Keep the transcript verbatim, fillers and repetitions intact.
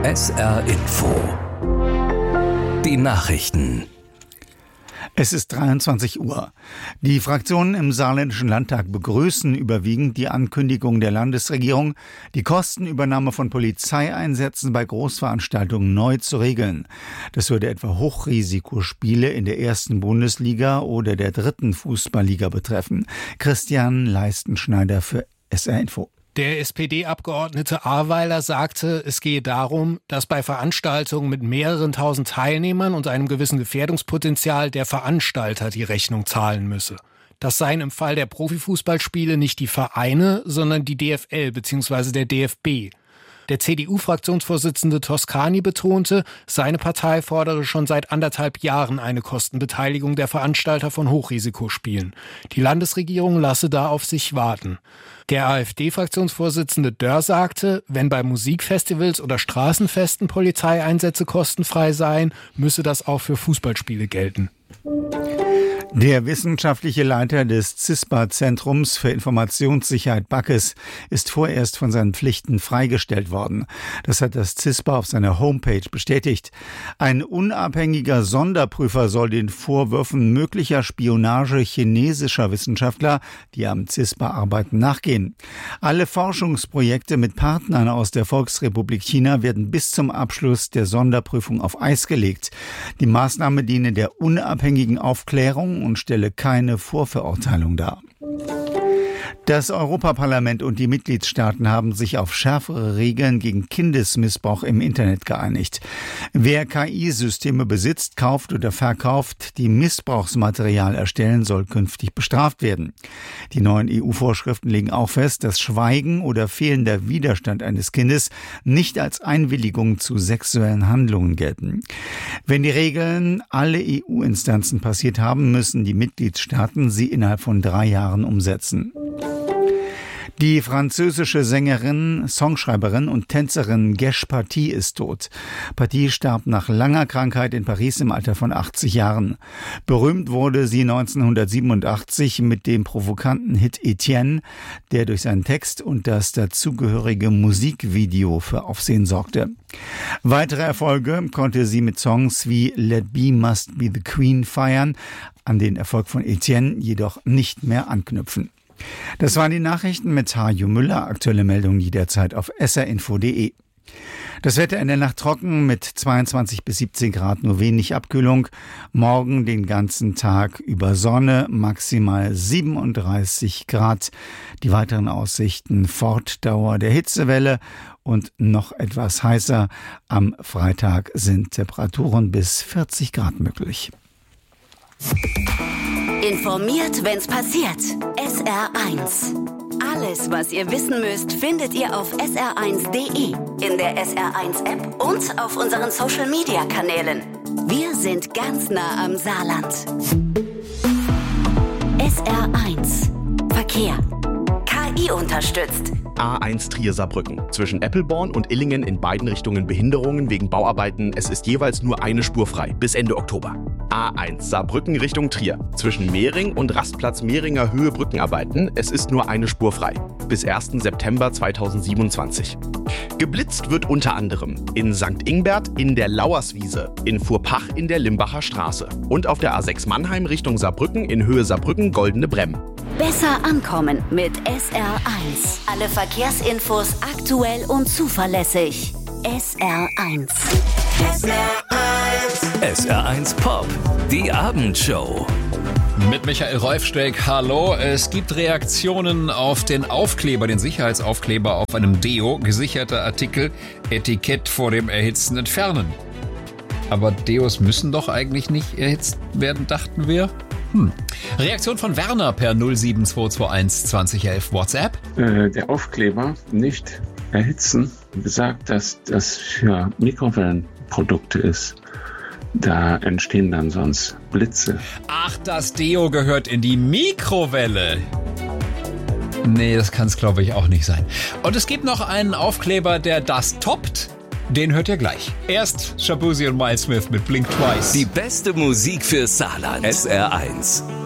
S R Info. Die Nachrichten. Es ist dreiundzwanzig Uhr. Die Fraktionen im Saarländischen Landtag begrüßen überwiegend die Ankündigung der Landesregierung, die Kostenübernahme von Polizeieinsätzen bei Großveranstaltungen neu zu regeln. Das würde etwa Hochrisikospiele in der ersten Bundesliga oder der dritten Fußballliga betreffen. Christian Leistenschneider für S R Info. Der S P D-Abgeordnete Ahrweiler sagte, es gehe darum, dass bei Veranstaltungen mit mehreren tausend Teilnehmern und einem gewissen Gefährdungspotenzial der Veranstalter die Rechnung zahlen müsse. Das seien im Fall der Profifußballspiele nicht die Vereine, sondern die D F L bzw. der D F B. Der C D U-Fraktionsvorsitzende Toscani betonte, seine Partei fordere schon seit anderthalb Jahren eine Kostenbeteiligung der Veranstalter von Hochrisikospielen. Die Landesregierung lasse da auf sich warten. Der AfD-Fraktionsvorsitzende Dörr sagte, wenn bei Musikfestivals oder Straßenfesten Polizeieinsätze kostenfrei seien, müsse das auch für Fußballspiele gelten. Der wissenschaftliche Leiter des CISPA-Zentrums für Informationssicherheit Backes ist vorerst von seinen Pflichten freigestellt worden. Das hat das CISPA auf seiner Homepage bestätigt. Ein unabhängiger Sonderprüfer soll den Vorwürfen möglicher Spionage chinesischer Wissenschaftler, die am CISPA arbeiten, nachgehen. Alle Forschungsprojekte mit Partnern aus der Volksrepublik China werden bis zum Abschluss der Sonderprüfung auf Eis gelegt. Die Maßnahme diene der unabhängigen Aufklärung und stelle keine Vorverurteilung dar. Das Europaparlament und die Mitgliedstaaten haben sich auf schärfere Regeln gegen Kindesmissbrauch im Internet geeinigt. Wer K I-Systeme besitzt, kauft oder verkauft, die Missbrauchsmaterial erstellen, soll künftig bestraft werden. Die neuen E U-Vorschriften legen auch fest, dass Schweigen oder fehlender Widerstand eines Kindes nicht als Einwilligung zu sexuellen Handlungen gelten. Wenn die Regeln alle E U-Instanzen passiert haben, müssen die Mitgliedstaaten sie innerhalb von drei Jahren umsetzen. Die französische Sängerin, Songschreiberin und Tänzerin Gesh Paty ist tot. Paty starb nach langer Krankheit in Paris im Alter von achtzig Jahren. Berühmt wurde sie neunzehnhundertsiebenundachtzig mit dem provokanten Hit Etienne, der durch seinen Text und das dazugehörige Musikvideo für Aufsehen sorgte. Weitere Erfolge konnte sie mit Songs wie Let Be Must Be the Queen feiern, an den Erfolg von Etienne jedoch nicht mehr anknüpfen. Das waren die Nachrichten mit Harjo Müller. Aktuelle Meldungen jederzeit auf s r info punkt d e. Das Wetter in der Nacht trocken mit zweiundzwanzig bis siebzehn Grad, nur wenig Abkühlung. Morgen den ganzen Tag über Sonne, maximal siebenunddreißig Grad. Die weiteren Aussichten: Fortdauer der Hitzewelle und noch etwas heißer. Am Freitag sind Temperaturen bis vierzig Grad möglich. Informiert, wenn's passiert. S R eins. Alles, was ihr wissen müsst, findet ihr auf s r eins punkt d e, in der S R eins App und auf unseren Social-Media-Kanälen. Wir sind ganz nah am Saarland. S R eins. Verkehr. K I unterstützt. A eins Trier-Saarbrücken. Zwischen Eppelborn und Illingen in beiden Richtungen Behinderungen wegen Bauarbeiten. Es ist jeweils nur eine Spur frei, bis Ende Oktober. A eins Saarbrücken Richtung Trier. Zwischen Mehring und Rastplatz Mehringer Höhe Brückenarbeiten. Es ist nur eine Spur frei, bis ersten September zweitausendsiebenundzwanzig. Geblitzt wird unter anderem in Sankt Ingbert in der Lauerswiese, in Furpach in der Limbacher Straße und auf der A sechs Mannheim Richtung Saarbrücken in Höhe Saarbrücken Goldene Bremm. Besser ankommen mit S R eins. Alle Verkehrsinfos aktuell und zuverlässig. S R eins. S R eins. S R eins Pop. Die Abendshow. Mit Michael Rolfsteck, hallo. Es gibt Reaktionen auf den Aufkleber, den Sicherheitsaufkleber auf einem Deo, gesicherter Artikel, Etikett vor dem Erhitzen entfernen. Aber Deos müssen doch eigentlich nicht erhitzt werden, dachten wir. Hm. Reaktion von Werner per null sieben zwei zwei eins zwanzig elf WhatsApp. Äh, der Aufkleber nicht erhitzen besagt, dass das für Mikrowellenprodukte ist. Da entstehen dann sonst Blitze. Ach, das Deo gehört in die Mikrowelle. Nee, das kann es glaube ich auch nicht sein. Und es gibt noch einen Aufkleber, der das toppt. Den hört ihr gleich. Erst Shabuzi und Miles Smith mit Blink Twice. Die beste Musik für Saarland. S R eins.